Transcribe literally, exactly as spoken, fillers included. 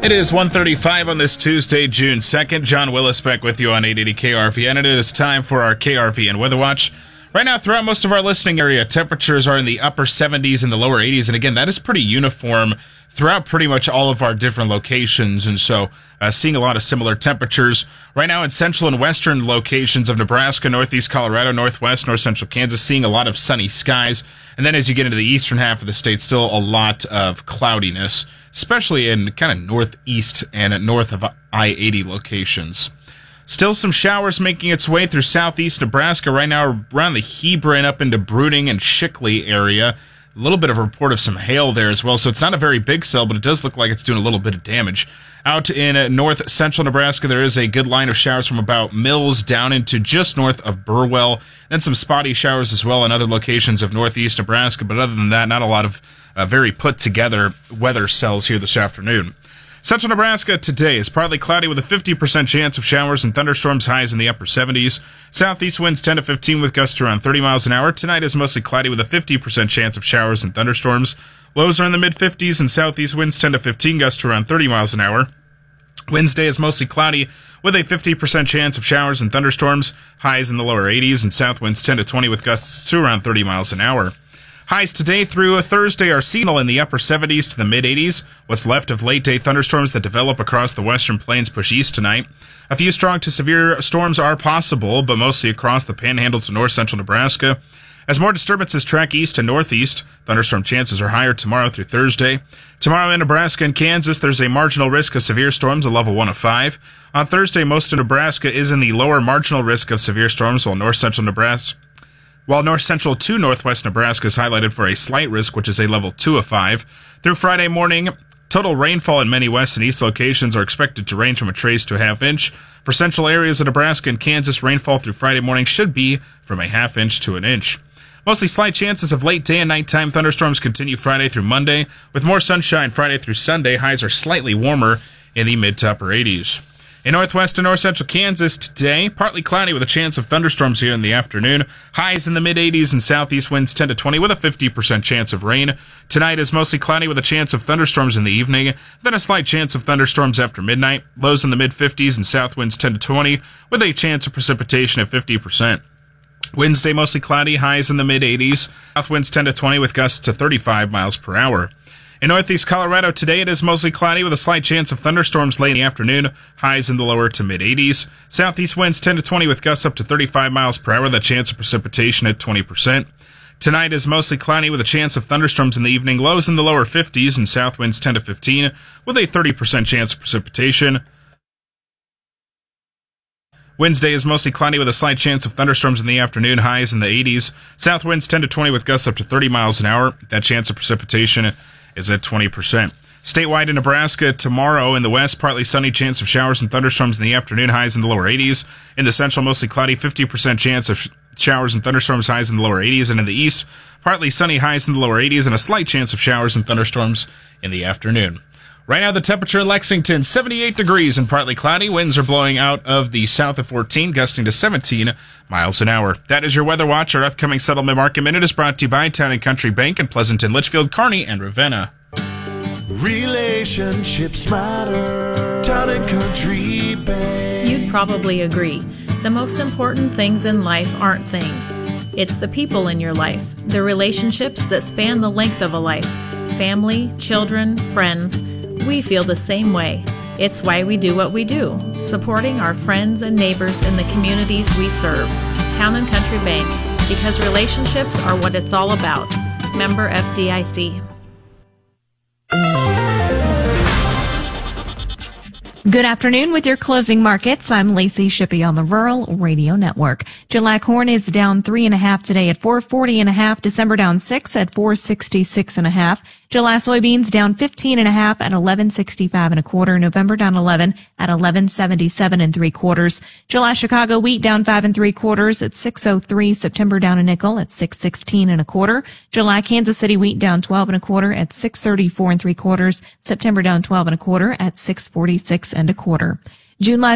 It is one thirty-five on this Tuesday, June second. John Willis back with you on eight eighty K R V N, and it is time for our K R V N Weather Watch. Right now, throughout most of our listening area, temperatures are in the upper seventies and the lower eighties, and again, that is pretty uniform throughout pretty much all of our different locations, and so uh, seeing a lot of similar temperatures. Right now in central and western locations of Nebraska, northeast Colorado, northwest, north central Kansas, seeing a lot of sunny skies, and then as you get into the eastern half of the state, still a lot of cloudiness, especially in kind of northeast and north of I eighty locations. Still some showers making its way through southeast Nebraska right now around the Hebron and up into Bruning and Shickley area. A little bit of a report of some hail there as well, so it's not a very big cell, but it does look like it's doing a little bit of damage. Out in uh, north central Nebraska, there is a good line of showers from about Mills down into just north of Burwell, then some spotty showers as well in other locations of northeast Nebraska, but other than that, not a lot of uh, very put-together weather cells here this afternoon. Central Nebraska today is partly cloudy with a fifty percent chance of showers and thunderstorms, highs in the upper seventies. Southeast winds ten to fifteen with gusts around thirty miles an hour. Tonight is mostly cloudy with a fifty percent chance of showers and thunderstorms. Lows are in the mid-fifties and southeast winds ten to fifteen, gusts around thirty miles an hour. Wednesday is mostly cloudy with a fifty percent chance of showers and thunderstorms, highs in the lower eighties, and south winds ten to twenty with gusts to around thirty miles an hour. Highs today through Thursday are seasonal in the upper seventies to the mid-eighties. What's left of late-day thunderstorms that develop across the western plains push east tonight. A few strong to severe storms are possible, but mostly across the panhandle to north-central Nebraska. As more disturbances track east and northeast, thunderstorm chances are higher tomorrow through Thursday. Tomorrow in Nebraska and Kansas, there's a marginal risk of severe storms, a level one of five. On Thursday, most of Nebraska is in the lower marginal risk of severe storms, while north-central Nebraska... While north-central to northwest Nebraska is highlighted for a slight risk, which is a level two of five. Through Friday morning, total rainfall in many west and east locations are expected to range from a trace to a half inch. For central areas of Nebraska and Kansas, rainfall through Friday morning should be from a half inch to an inch. Mostly slight chances of late day and nighttime thunderstorms continue Friday through Monday. With more sunshine Friday through Sunday, highs are slightly warmer in the mid to upper eighties. In northwest and north-central Kansas today, partly cloudy with a chance of thunderstorms here in the afternoon. Highs in the mid-eighties and southeast winds ten to twenty with a fifty percent chance of rain. Tonight is mostly cloudy with a chance of thunderstorms in the evening, then a slight chance of thunderstorms after midnight. Lows in the mid-fifties and south winds ten to twenty with a chance of precipitation of fifty percent. Wednesday mostly cloudy, highs in the mid-eighties. South winds ten to twenty with gusts to thirty-five miles per hour. In northeast Colorado today, it is mostly cloudy with a slight chance of thunderstorms late in the afternoon, highs in the lower to mid-eighties. Southeast winds ten to twenty with gusts up to thirty-five miles per hour, the chance of precipitation at twenty percent. Tonight is mostly cloudy with a chance of thunderstorms in the evening, lows in the lower fifties, and south winds ten to fifteen with a thirty percent chance of precipitation. Wednesday is mostly cloudy with a slight chance of thunderstorms in the afternoon, highs in the eighties. South winds ten to twenty with gusts up to thirty miles an hour, that chance of precipitation is at twenty percent. Statewide in Nebraska tomorrow in the west, partly sunny, chance of showers and thunderstorms in the afternoon, highs in the lower eighties. In the central, mostly cloudy, fifty percent chance of sh- showers and thunderstorms, highs in the lower eighties. And in the east, partly sunny, highs in the lower eighties, and a slight chance of showers and thunderstorms in the afternoon. Right now, the temperature in Lexington, seventy-eight degrees and partly cloudy. Winds are blowing out of the south of fourteen, gusting to seventeen miles an hour. That is your Weather Watch. Our upcoming Settlement Market Minute is brought to you by Town and Country Bank in Pleasanton, Litchfield, Kearney, and Ravenna. Relationships matter. Town and Country Bank. You'd probably agree. The most important things in life aren't things. It's the people in your life, the relationships that span the length of a life. Family, children, friends. We feel the same way. It's why we do what we do, supporting our friends and neighbors in the communities we serve. Town and Country Bank, because relationships are what it's all about. Member F D I C. Good afternoon with your closing markets. I'm Lacey Shippey on the Rural Radio Network. July corn is down three and a half today at four forty and a half. December down six at four sixty-six and a half. July soybeans down fifteen and a half at eleven sixty-five and a quarter. November down eleven at eleven seventy-seven and three quarters. July Chicago wheat down five and three quarters at six oh three. September down a nickel at six sixteen and a quarter. July Kansas City wheat down twelve and a quarter at six thirty-four and three quarters. September down twelve and a quarter at six forty-six and a quarter. June